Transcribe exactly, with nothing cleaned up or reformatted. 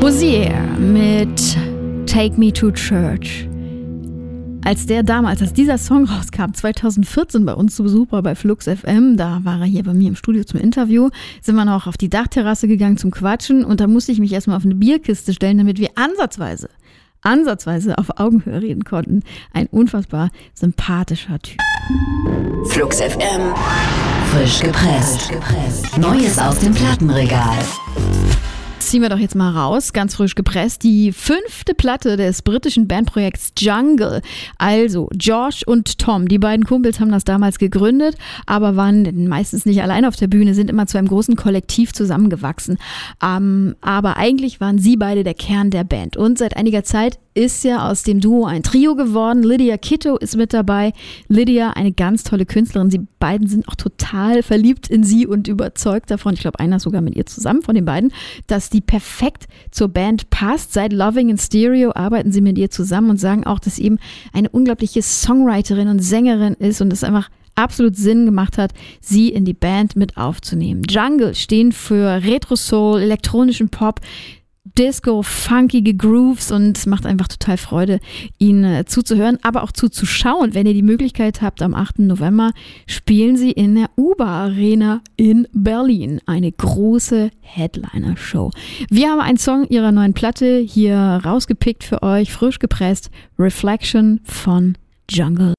Hozier mit Take Me to Church. Als der damals, als dieser Song rauskam, zwanzig vierzehn bei uns zu Besuch war bei Flux F M, da war er hier bei mir im Studio zum Interview, sind wir noch auf die Dachterrasse gegangen zum Quatschen und da musste ich mich erstmal auf eine Bierkiste stellen, damit wir ansatzweise, ansatzweise auf Augenhöhe reden konnten. Ein unfassbar sympathischer Typ. Flux F M, frisch gepresst. Neues aus dem Plattenregal. Ziehen wir doch jetzt mal raus, ganz frisch gepresst, die fünfte Platte des britischen Bandprojekts Jungle. Also Josh und Tom, die beiden Kumpels haben das damals gegründet, aber waren meistens nicht allein auf der Bühne, sind immer zu einem großen Kollektiv zusammengewachsen. Ähm, aber eigentlich waren sie beide der Kern der Band. Und seit einiger Zeit ist ja aus dem Duo ein Trio geworden. Lydia Kitto ist mit dabei. Lydia, eine ganz tolle Künstlerin. Sie beiden sind auch total verliebt in sie und überzeugt davon, ich glaube, einer sogar mit ihr zusammen von den beiden, dass die perfekt zur Band passt. Seit Loving in Stereo arbeiten sie mit ihr zusammen und sagen auch, dass sie eben eine unglaubliche Songwriterin und Sängerin ist und es einfach absolut Sinn gemacht hat, sie in die Band mit aufzunehmen. Jungle stehen für Retro-Soul, elektronischen Pop, Disco, funkige Grooves und es macht einfach total Freude, ihnen zuzuhören, aber auch zuzuschauen. Wenn ihr die Möglichkeit habt, am achten November spielen sie in der U B A Arena in Berlin. Eine große Headliner-Show. Wir haben einen Song ihrer neuen Platte hier rausgepickt für euch, frisch gepresst, Reflection von Jungle.